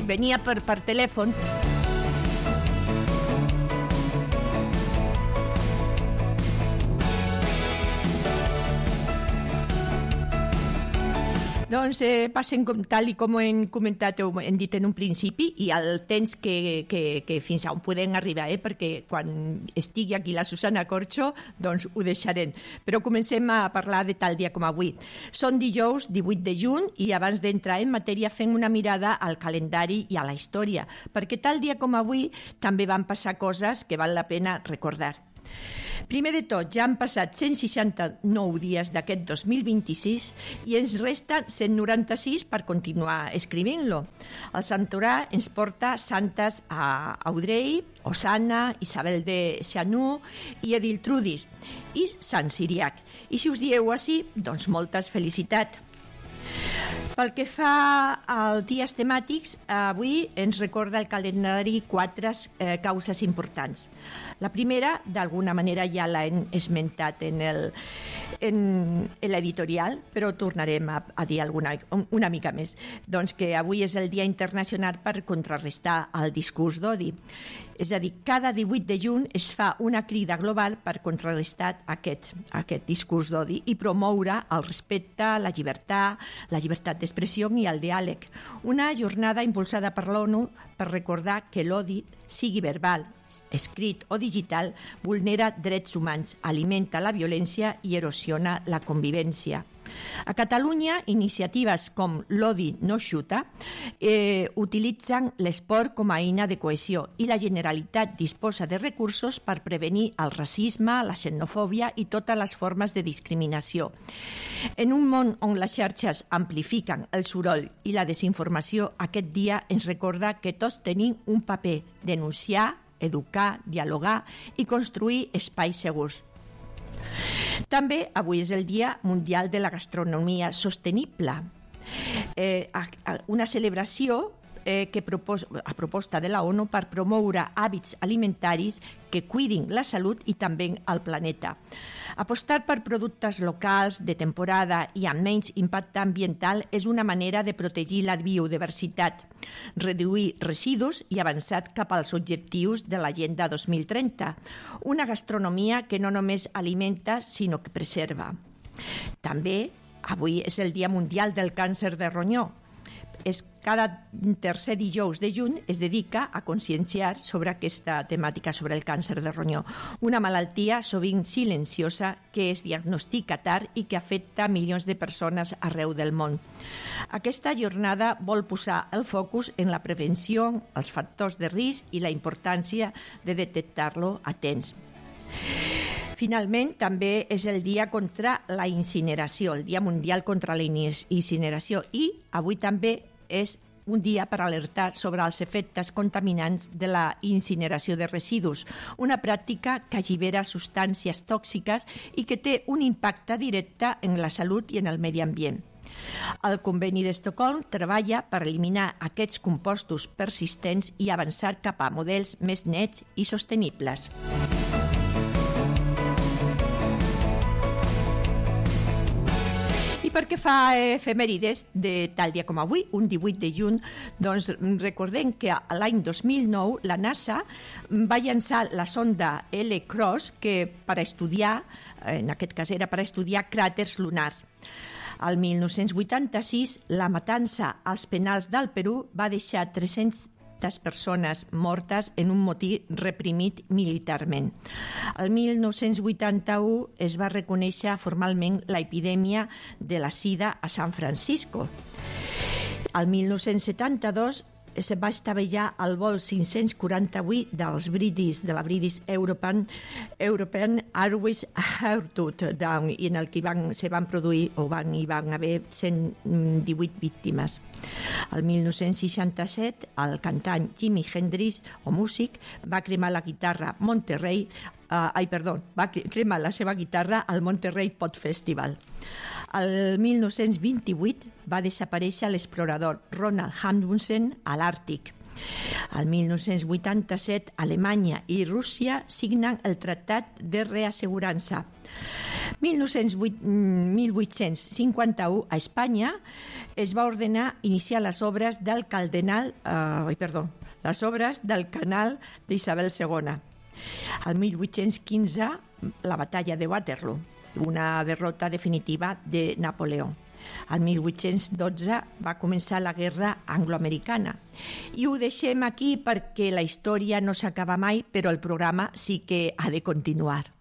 venia per telèfon. Doncs passen tal com hem comentat o hem dit en un principi i el temps que fins a on podem arribar, perquè quan estigui aquí la Susana Corxo doncs ho deixarem. Però comencem a parlar de tal dia com avui. Són dijous 18 de juny i abans d'entrar en matèria fem una mirada al calendari i a la història, perquè tal dia com avui també van passar coses que val la pena recordar. Primer de tot, ja han passat 169 dies d'aquest 2026 i ens resten 196 per continuar escrivint-lo. El Sant Torà ens porta santes a Audrey, Osana, Isabel de Xanú i Ediltrudis i Sant Siriac. I si us dieu així, doncs moltes felicitats. Pel que fa als dies temàtics, avui ens recorda el calendari 4 causes importants. La primera, d'alguna manera ja l'hem esmentat en l'editorial, però tornarem a dir una mica més. Doncs que avui és el Dia Internacional per contrarrestar el discurs d'odi. És a dir, cada 18 de juny es fa una crida global per contrarrestar aquest discurs d'odi i promoure el respecte, la llibertat d'expressió i el diàleg. Una jornada impulsada per l'ONU per recordar que l'odi, sigui verbal, escrit o digital, vulnera drets humans, alimenta la violència i erosiona la convivència. A Catalunya, iniciatives com l'Odi no xuta utilitzen l'esport com a eina de cohesió i la Generalitat disposa de recursos per prevenir el racisme, la xenofòbia i totes les formes de discriminació. En un món on les xarxes amplifiquen el soroll i la desinformació, aquest dia ens recorda que tots tenim un paper: denunciar, educar, dialogar i construir espais segurs. També avui és el Dia Mundial de la Gastronomia Sostenible, una celebració a proposta de la ONU per promoure hàbits alimentaris que cuidin la salut i també el planeta. Apostar per productes locals, de temporada i amb menys impacte ambiental és una manera de protegir la biodiversitat, reduir residus i avançar cap als objectius de l'Agenda 2030. Una gastronomia que no només alimenta, sinó que preserva. També avui és el Dia Mundial del Càncer de Ronyó. Cada tercer dijous de juny es dedica a conscienciar sobre aquesta temàtica, sobre el càncer de ronyó, una malaltia sovint silenciosa que es diagnostica tard i que afecta milions de persones arreu del món. Aquesta jornada vol posar el focus en la prevenció, els factors de risc i la importància de detectar-lo a temps. Finalment, també és el dia contra la incineració, el Dia Mundial contra la incineració, i avui també és un dia per alertar sobre els efectes contaminants de la incineració de residus, una pràctica que allibera substàncies tòxiques i que té un impacte directe en la salut i en el medi ambient. El Conveni d'Estocolm treballa per eliminar aquests compostos persistents i avançar cap a models més nets i sostenibles. I perquè fa efemèrides de tal dia com avui, un 18 de juny, doncs recordem que l'any 2009 la NASA va llançar la sonda L-CROSS que per estudiar, en aquest cas era per estudiar cràters lunars. Al 1986, la matança als penals del Perú va deixar 300 persones mortes en un motí reprimit militarment. El 1981 es va reconèixer formalment l'epidèmia de la sida a San Francisco. El 1972 es va estavellar el vol 548 de la British European Airways Heartwood, i en el que hi van haver 118 víctimes. El 1967, el cantant Jimi Hendrix, o músic, va cremar la seva guitarra al Monterey Pop Festival. El 1928 va desaparèixer l'explorador Ronald Amundsen a l'Àrtic. El 1987, Alemanya i Rússia signen el Tractat de Reassegurança. 1851, a Espanya, es va ordenar iniciar les obres del canal d'Isabel II. El 1815, la batalla de Waterloo, una derrota definitiva de Napoleó. El 1812 va començar la guerra angloamericana. I ho deixem aquí perquè la història no s'acaba mai, però el programa sí que ha de continuar.